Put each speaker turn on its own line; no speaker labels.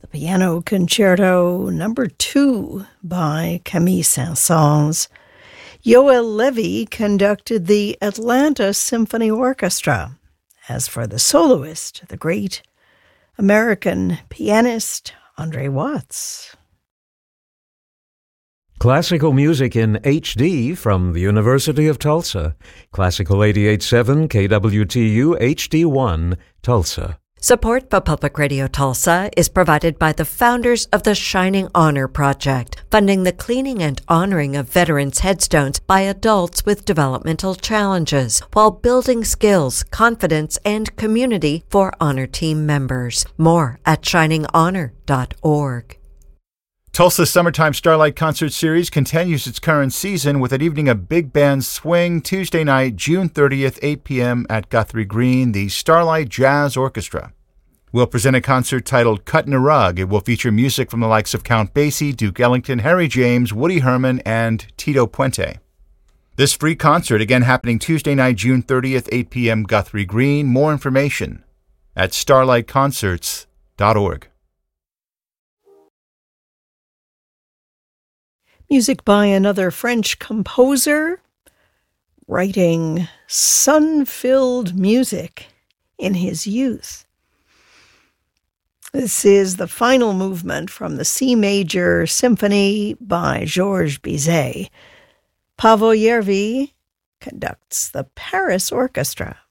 Piano Concerto Number 2 by Camille Saint-Saëns. Yoel Levy conducted the Atlanta Symphony Orchestra. As for the soloist, the great American pianist Andre Watts.
Classical music in HD from the University of Tulsa. Classical 88.7 KWTU HD1, Tulsa.
Support for Public Radio Tulsa is provided by the founders of the Shining Honor Project, funding the cleaning and honoring of veterans' headstones by adults with developmental challenges, while building skills, confidence, and community for honor team members. More at shininghonor.org.
Tulsa's Summertime Starlight Concert Series continues its current season with an evening of big band swing Tuesday night, June 30th, 8 p.m. at Guthrie Green. The Starlight Jazz Orchestra will present a concert titled Cuttin' a Rug. It will feature music from the likes of Count Basie, Duke Ellington, Harry James, Woody Herman, and Tito Puente. This free concert, again happening Tuesday night, June 30th, 8 p.m. Guthrie Green. More information at starlightconcerts.org.
Music by another French composer, writing sun-filled music in his youth. This is the final movement from the C Major Symphony by Georges Bizet. Paavo Järvi conducts the Paris Orchestra.